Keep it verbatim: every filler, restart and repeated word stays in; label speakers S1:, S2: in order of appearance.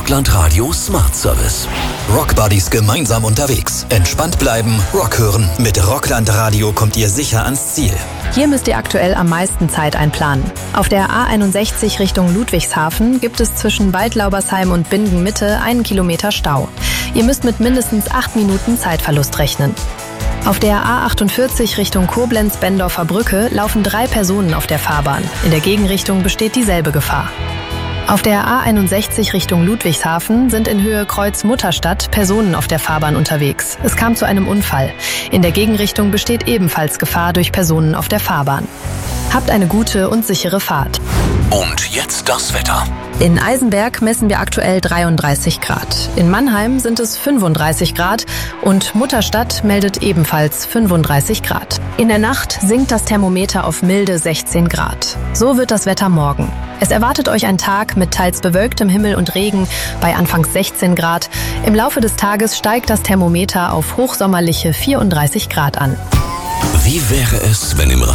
S1: Rockland Radio Smart Service. Rockbuddies gemeinsam unterwegs. Entspannt bleiben, Rock hören. Mit Rockland Radio kommt ihr sicher ans Ziel.
S2: Hier müsst ihr aktuell am meisten Zeit einplanen. Auf der A einundsechzig Richtung Ludwigshafen gibt es zwischen Waldlaubersheim und Bingen-Mitte einen Kilometer Stau. Ihr müsst mit mindestens acht Minuten Zeitverlust rechnen. Auf der A achtundvierzig Richtung Koblenz-Bendorfer Brücke laufen drei Personen auf der Fahrbahn. In der Gegenrichtung besteht dieselbe Gefahr. Auf der A einundsechzig Richtung Ludwigshafen sind in Höhe Kreuz-Mutterstadt Personen auf der Fahrbahn unterwegs. Es kam zu einem Unfall. In der Gegenrichtung besteht ebenfalls Gefahr durch Personen auf der Fahrbahn. Habt eine gute und sichere Fahrt.
S1: Und jetzt das Wetter.
S2: In Eisenberg messen wir aktuell dreiunddreißig Grad. In Mannheim sind es fünfunddreißig Grad und Mutterstadt meldet ebenfalls fünfunddreißig Grad. In der Nacht sinkt das Thermometer auf milde sechzehn Grad. So wird das Wetter morgen. Es erwartet euch ein Tag mit teils bewölktem Himmel und Regen bei anfangs sechzehn Grad. Im Laufe des Tages steigt das Thermometer auf hochsommerliche vierunddreißig Grad an.
S1: Wie wäre es, wenn im